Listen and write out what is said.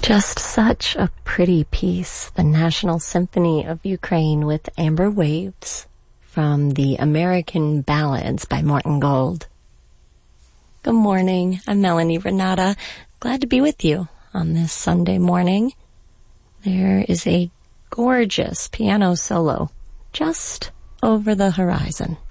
Just such a pretty piece, the National Symphony of Ukraine with Amber Waves from the American Ballads by Morton Gold. Good morning, I'm Melanie Renata. Glad to be with you on this Sunday morning. There is a gorgeous piano solo just over the horizon.